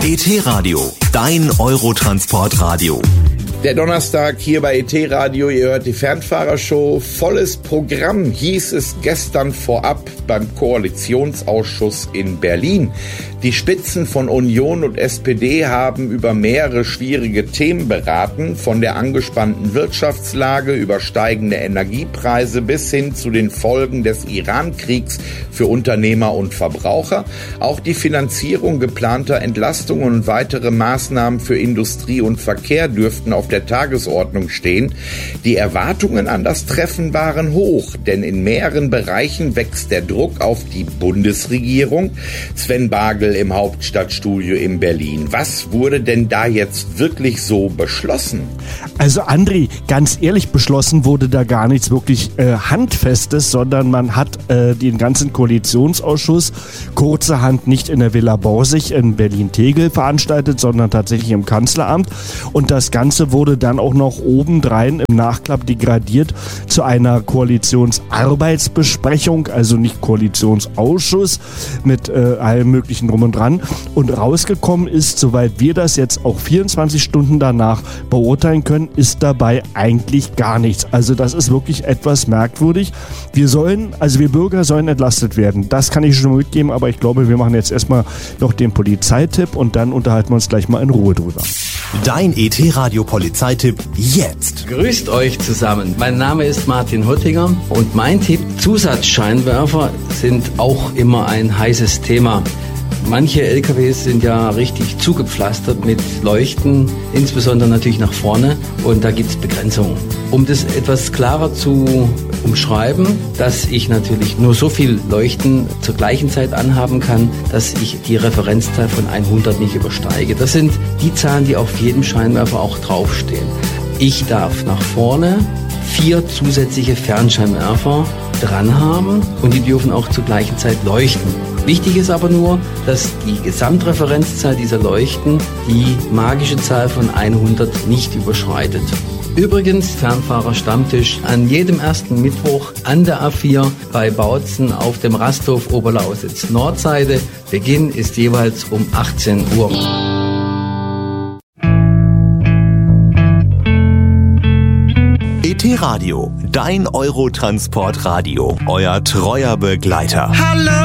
ET-Radio, dein Eurotransportradio. Der Donnerstag hier bei ET-Radio, ihr hört die Fernfahrershow. Volles Programm hieß es gestern vorab beim Koalitionsausschuss in Berlin. Die Spitzen von Union und SPD haben über mehrere schwierige Themen beraten, von der angespannten Wirtschaftslage über steigende Energiepreise bis hin zu den Folgen des Iran-Kriegs für Unternehmer und Verbraucher. Auch die Finanzierung geplanter Entlastungen und weitere Maßnahmen für Industrie und Verkehr dürften auf der Tagesordnung stehen. Die Erwartungen an das Treffen waren hoch, denn in mehreren Bereichen wächst der Druck auf die Bundesregierung. Sven Bagel im Hauptstadtstudio in Berlin. Was wurde denn da jetzt wirklich so beschlossen? Also André, ganz ehrlich, beschlossen wurde da gar nichts wirklich Handfestes, sondern man hat den ganzen Koalitionsausschuss kurzerhand nicht in der Villa Borsig in Berlin-Tegel veranstaltet, sondern tatsächlich im Kanzleramt. Und das Ganze wurde dann auch noch obendrein im Nachklapp degradiert zu einer Koalitionsarbeitsbesprechung, also nicht Koalitionsausschuss mit allem möglichen drum und dran. Und rausgekommen ist, soweit wir das jetzt auch 24 Stunden danach beurteilen können, ist dabei eigentlich gar nichts. Also das ist wirklich etwas merkwürdig. Wir Bürger sollen entlastet werden. Das kann ich schon mitgeben, aber ich glaube, wir machen jetzt erstmal noch den Polizeitipp und dann unterhalten wir uns gleich mal in Ruhe drüber. Dein ET-Radio-Polizeitipp jetzt. Grüßt euch zusammen. Mein Name ist Martin Hottinger und mein Tipp: Zusatzscheinwerfer sind auch immer ein heißes Thema. Manche LKWs sind ja richtig zugepflastert mit Leuchten, insbesondere natürlich nach vorne, und da gibt es Begrenzungen. Um das etwas klarer zu umschreiben, dass ich natürlich nur so viel Leuchten zur gleichen Zeit anhaben kann, dass ich die Referenzzahl von 100 nicht übersteige. Das sind die Zahlen, die auf jedem Scheinwerfer auch draufstehen. Ich darf nach vorne 4 zusätzliche Fernscheinwerfer dran haben und die dürfen auch zur gleichen Zeit leuchten. Wichtig ist aber nur, dass die Gesamtreferenzzahl dieser Leuchten die magische Zahl von 100 nicht überschreitet. Übrigens, Fernfahrer-Stammtisch an jedem ersten Mittwoch an der A4 bei Bautzen auf dem Rasthof Oberlausitz Nordseite. Beginn ist jeweils um 18 Uhr. ET-Radio, dein Eurotransportradio, euer treuer Begleiter. Hallo!